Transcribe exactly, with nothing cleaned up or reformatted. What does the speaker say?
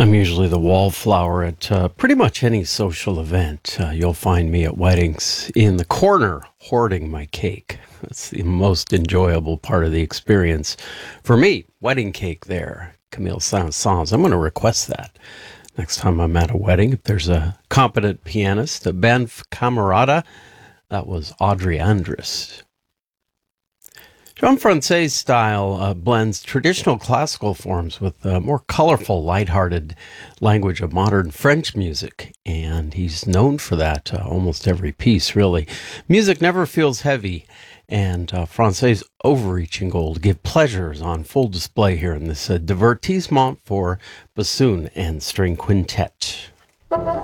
I'm usually the wallflower at uh, pretty much any social event. Uh, you'll find me at weddings in the corner hoarding my cake. That's the most enjoyable part of the experience. For me, wedding cake there, Camille Saint-Saëns. I'm going to request that next time I'm at a wedding. If there's a competent pianist, a Banff Camerata, that was Audrey Andrus. Jean France's style uh, blends traditional classical forms with a more colorful, lighthearted language of modern French music, and he's known for that uh, almost every piece, really. Music never feels heavy, and uh, France's overreaching goal to give pleasures on full display here in this uh, divertissement for bassoon and string quintet.